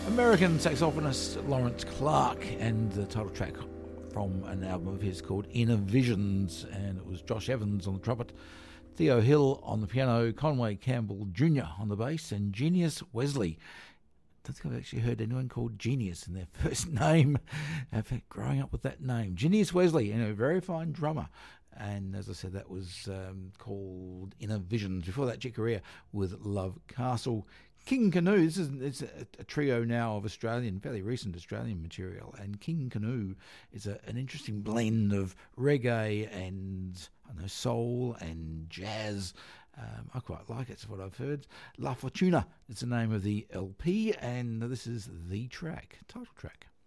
American saxophonist Lawrence Clark, and the title track from an album of his called Inner Visions, and it was Josh Evans on the trumpet, Theo Hill on the piano, Conway Campbell Jr. on the bass, and Genius Wesley. I don't think I've actually heard anyone called Genius in their first name. In fact, growing up with that name, Genius Wesley, a very fine drummer. And as I said, that was called Inner Visions. Before that, Chick Corea with Love Castle. King Canoe, it's a trio now of fairly recent Australian material, and King Canoe is an interesting blend of reggae and soul and jazz. I quite like it, it's what I've heard. La Fortuna is the name of the LP, and this is the track, title track.